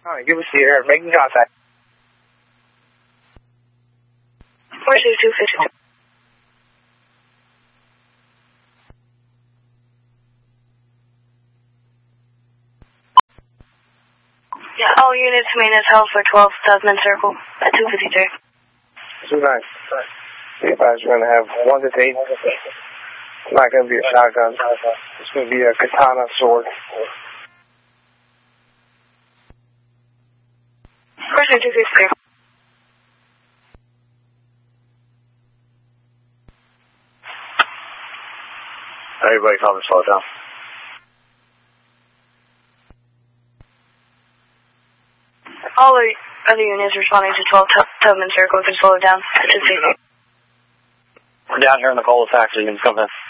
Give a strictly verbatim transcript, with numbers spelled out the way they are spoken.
Alright, give us the air. Making contact. four two two fifty-two. Yeah, all units maintenance held for twelve Southman Circle at two fifty-three. two nine. See if I was going to have one to eight. It's not going to be a shotgun. It's going to be a katana sword. Person two fifty-three. Everybody come and slow down. All the other units responding to twelve Tubman Circle can slow it down at two fifty. We're down here in the cul-de-sac, so you can come in.